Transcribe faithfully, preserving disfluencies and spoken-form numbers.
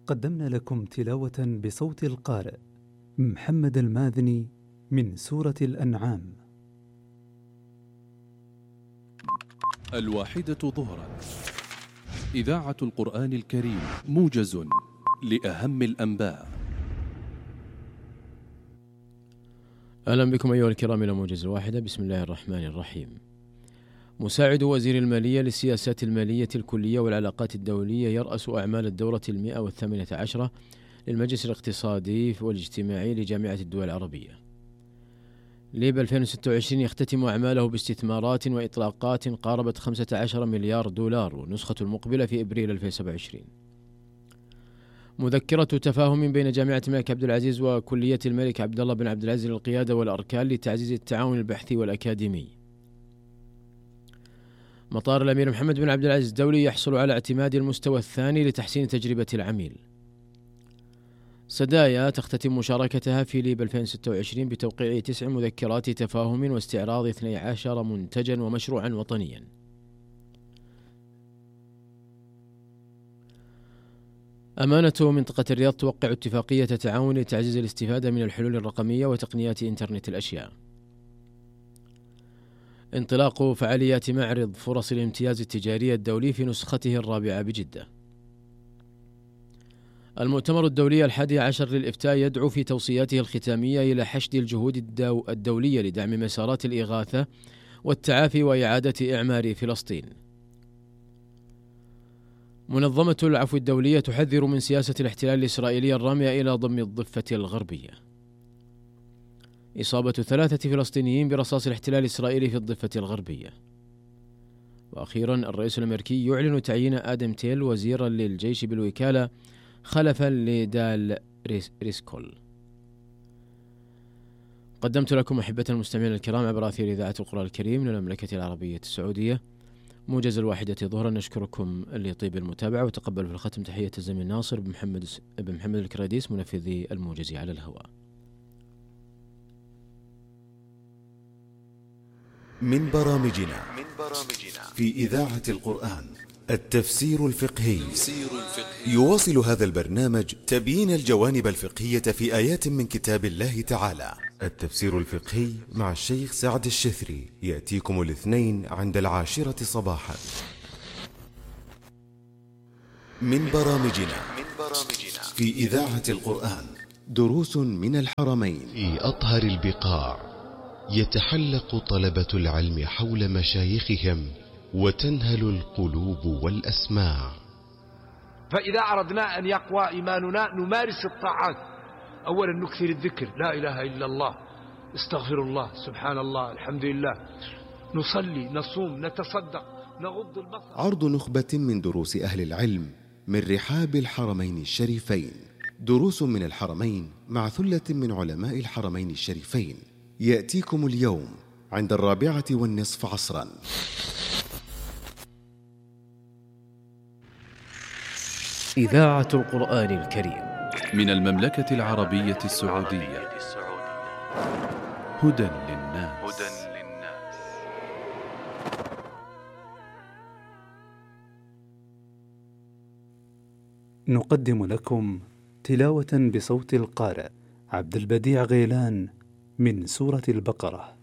قدمنا لكم تلاوة بصوت القارئ محمد الماذني من سورة الأنعام. الواحدة ظهرا، إذاعة القرآن الكريم، موجز لأهم الأنباء. أهلا بكم أيها الكرام إلى موجز الواحدة. بسم الله الرحمن الرحيم. مساعد وزير المالية للسياسات المالية الكلية والعلاقات الدولية يرأس أعمال الدورة المئة والثامنة عشرة للمجلس الاقتصادي والاجتماعي لجامعة الدول العربية. ليب ألفين وستة وعشرين يختتم أعماله باستثمارات وإطلاقات قاربت خمسة عشر مليار دولار، والنسخة المقبلة في إبريل ألفين وسبعة وعشرين. مذكرة تفاهم بين جامعة الملك عبد العزيز وكلية الملك عبد الله بن عبد العزيز للقيادة والأركان لتعزيز التعاون البحثي والأكاديمي. مطار الأمير محمد بن عبد العزيز الدولي يحصل على اعتماد المستوى الثاني لتحسين تجربة العميل. سدايا تختتم مشاركتها في ليب ألفين وستة وعشرين بتوقيع تسع مذكرات تفاهم واستعراض اثني عشر منتجا ومشروعا وطنيا. أمانة منطقة الرياض توقع اتفاقية تعاون لتعزيز الاستفادة من الحلول الرقمية وتقنيات إنترنت الأشياء. انطلاق فعاليات معرض فرص الامتياز التجاري الدولي في نسخته الرابعة بجدة. المؤتمر الدولي الحادي عشر للإفتاء يدعو في توصياته الختامية إلى حشد الجهود الدو الدولية لدعم مسارات الإغاثة والتعافي وإعادة إعمار فلسطين. منظمة العفو الدولية تحذر من سياسة الاحتلال الإسرائيلي الرامية إلى ضم الضفة الغربية. إصابة ثلاثة فلسطينيين برصاص الاحتلال الإسرائيلي في الضفة الغربية. وأخيرا الرئيس الأمريكي يعلن تعيين آدم تيل وزيرا للجيش بالوكالة خلفا لدال ريسكول. قدمت لكم أحبة المستمعين الكرام عبر أثير إذاعة القرآن الكريم من المملكة العربية السعودية موجز الواحدة ظهرا. نشكركم لطيب المتابعة، وتقبلوا في الختم تحية الزميل ناصر بن محمد بن محمد الكراديس منفذي الموجز على الهواء. من برامجنا في إذاعة القرآن التفسير الفقهي. يواصل هذا البرنامج تبيين الجوانب الفقهية في آيات من كتاب الله تعالى. التفسير الفقهي مع الشيخ سعد الشثري يأتيكم الاثنين عند العاشرة صباحا. من برامجنا في إذاعة القرآن دروس من الحرمين. في أطهر البقاع يتحلق طلبة العلم حول مشايخهم وتنهل القلوب والأسماع. فإذا أردنا أن يقوى إيماننا نمارس الطاعات. أولا نكثر الذكر، لا إله إلا الله، استغفر الله، سبحان الله، الحمد لله، نصلي، نصوم، نتصدق، نغض البصر. عرض نخبة من دروس أهل العلم من رحاب الحرمين الشريفين. دروس من الحرمين مع ثلة من علماء الحرمين الشريفين يأتيكم اليوم عند الرابعة والنصف عصرا. إذاعة القرآن الكريم من المملكة العربية السعودية. هدى للناس. نقدم لكم تلاوة بصوت القارئ عبد البديع غيلان من سورة البقرة.